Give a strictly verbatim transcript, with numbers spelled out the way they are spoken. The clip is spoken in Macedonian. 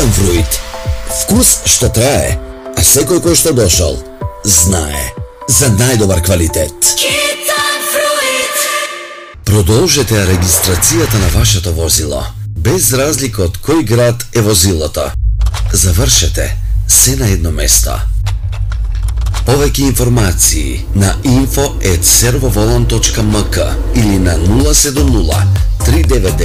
Китан Фруит. Вкус што трае, а секој кој што дошол знае за најдобар квалитет. Китан Фруит. Продолжете регистрацијата на вашето возило, без разлика од кој град е возилото. Завршете се на едно место. Повеќе информации на info at servovolan точка m k или на нула седум нула три девет